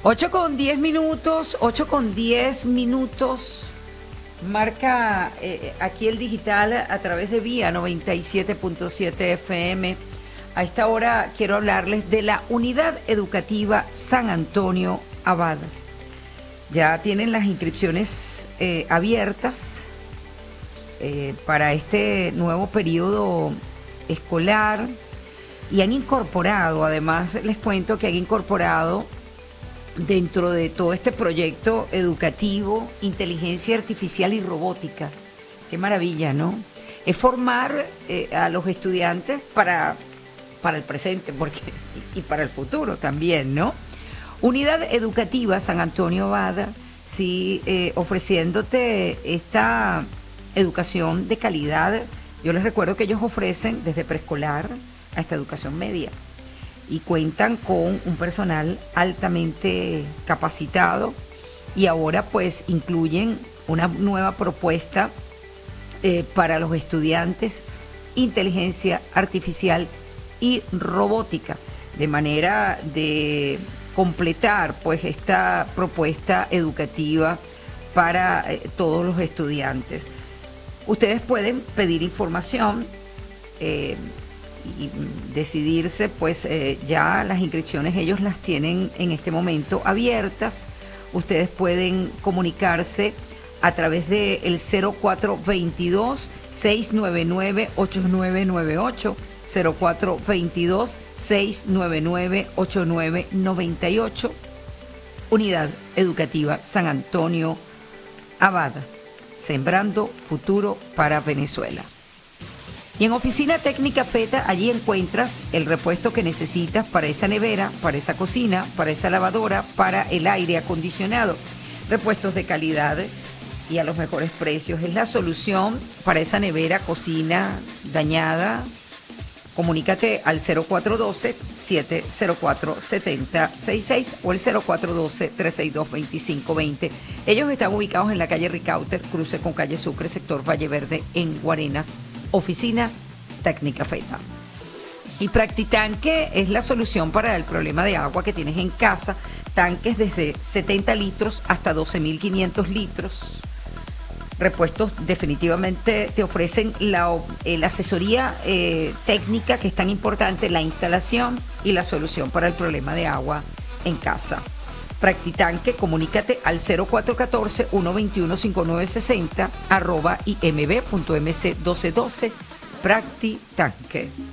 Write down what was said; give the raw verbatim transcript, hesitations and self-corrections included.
Ocho con diez minutos, ocho con diez minutos, marca eh, aquí el digital a través de Vía noventa y siete punto siete F M. A esta hora quiero hablarles de la Unidad Educativa San Antonio Abad. Ya tienen las inscripciones eh, abiertas eh, para este nuevo periodo escolar y han incorporado, además les cuento que han incorporado dentro de todo este proyecto educativo, inteligencia artificial y robótica. Qué maravilla, ¿no? Es formar eh, a los estudiantes para, para el presente porque, y para el futuro también, ¿no? Unidad Educativa San Antonio Abad, sí, eh, ofreciéndote esta educación de calidad. Yo les recuerdo que ellos ofrecen desde preescolar hasta educación media y cuentan con un personal altamente capacitado y ahora pues incluyen una nueva propuesta eh, para los estudiantes, inteligencia artificial y robótica, de manera de completar pues esta propuesta educativa para eh, todos los estudiantes. Ustedes pueden pedir información eh, y decidirse, pues eh, ya las inscripciones ellos las tienen en este momento abiertas. Ustedes pueden comunicarse a través de el cero cuatro veintidós, seiscientos noventa y nueve, ochenta y nueve noventa y ocho, cero cuatro veintidós, seiscientos noventa y nueve, ochenta y nueve noventa y ocho. Unidad Educativa San Antonio Abad, sembrando futuro para Venezuela. Y en Oficina Técnica Feta, allí encuentras el repuesto que necesitas para esa nevera, para esa cocina, para esa lavadora, para el aire acondicionado. Repuestos de calidad y a los mejores precios. Es la solución para esa nevera, cocina dañada. Comunícate al cero cuatro uno dos, siete cero cuatro, siete cero seis seis o el cero cuatro uno dos, tres seis dos, dos cinco dos cero. Ellos están ubicados en la calle Ricauter, cruce con calle Sucre, sector Valle Verde, en Guarenas. Oficina Técnica Feta. Y Practitanque es la solución para el problema de agua que tienes en casa. Tanques desde setenta litros hasta doce mil quinientos litros. Repuestos definitivamente te ofrecen la, eh, la asesoría eh, técnica, que es tan importante, la instalación y la solución para el problema de agua en casa. Practitanque, comunícate al cero cuatro uno cuatro, uno dos uno, cinco nueve seis cero arroba imb punto mc doce doce. Practitanque.